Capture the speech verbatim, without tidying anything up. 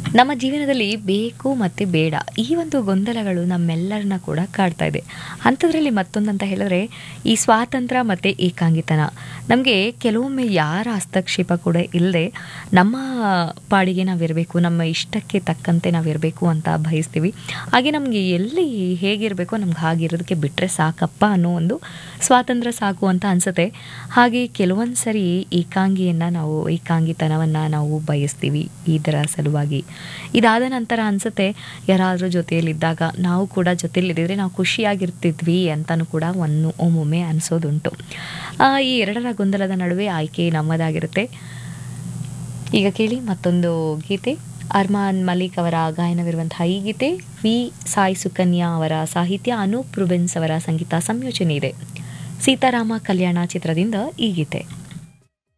ನಮ್ಮ ಜೀವನದಲ್ಲಿ ಬೇಕು ಮತ್ತು ಬೇಡ ಈ ಒಂದು ಗೊಂದಲಗಳು ನಮ್ಮೆಲ್ಲರನ್ನ ಕೂಡ ಕಾಡ್ತಾ ಇದೆ. ಅಂಥದ್ರಲ್ಲಿ ಮತ್ತೊಂದಂತ ಹೇಳಿದ್ರೆ ಈ ಸ್ವಾತಂತ್ರ್ಯ ಮತ್ತು ಏಕಾಂಗಿತನ. ನಮಗೆ ಕೆಲವೊಮ್ಮೆ ಯಾರ ಹಸ್ತಕ್ಷೇಪ ಕೂಡ ಇಲ್ಲದೆ ನಮ್ಮ ಪಾಡಿಗೆ ನಾವಿರಬೇಕು, ನಮ್ಮ ಇಷ್ಟಕ್ಕೆ ತಕ್ಕಂತೆ ನಾವಿರಬೇಕು ಅಂತ ಬಯಸ್ತೀವಿ. ಹಾಗೆ ನಮಗೆ ಎಲ್ಲಿ ಹೇಗಿರಬೇಕೋ ನಮ್ಗೆ ಹಾಗಿರೋದಕ್ಕೆ ಬಿಟ್ಟರೆ ಸಾಕಪ್ಪ ಅನ್ನೋ ಒಂದು ಸ್ವಾತಂತ್ರ್ಯ ಸಾಕು ಅಂತ ಅನಿಸುತ್ತೆ. ಹಾಗೆ ಕೆಲವೊಂದು ಸರಿ ಏಕಾಂಗಿಯನ್ನು ನಾವು ಏಕಾಂಗಿತನವನ್ನು ನಾವು ಬಯಸ್ತೀವಿ ಇದರ ಸಲುವಾಗಿ. ಇದಾದ ನಂತರ ಅನಿಸುತ್ತೆ ಯಾರಾದರೂ ಜೊತೆಯಲ್ಲಿದ್ದಾಗ ನಾವು ಕೂಡ ಜೊತೆಯಲ್ಲಿದ್ದರೆ ನಾವು ಖುಷಿಯಾಗಿರ್ತಿದ್ವಿ ಅಂತಲೂ ಕೂಡ ಒಂದು ಒಮ್ಮೊಮ್ಮೆ ಅನಿಸೋದುಂಟು. ಈ ಎರಡರ ಗೊಂದಲದ ನಡುವೆ ಆಯ್ಕೆ ನಮ್ಮದಾಗಿರುತ್ತೆ. ಈಗ ಕೇಳಿ ಮತ್ತೊಂದು ಗೀತೆ. ಅರ್ಮಾನ್ ಮಲಿಕ್ ಅವರ ಗಾಯನವಿರುವಂತಹ ಈ ಗೀತೆ. ವಿ ಸಾಯಿ ಸುಕನ್ಯಾ ಅವರ ಸಾಹಿತ್ಯ, ಅನೂಪ್ ರುಬೆನ್ಸ್ ಅವರ ಸಂಗೀತ ಸಂಯೋಜನೆ ಇದೆ. ಸೀತಾರಾಮ ಕಲ್ಯಾಣ ಚಿತ್ರದಿಂದ ಈ ಗೀತೆ.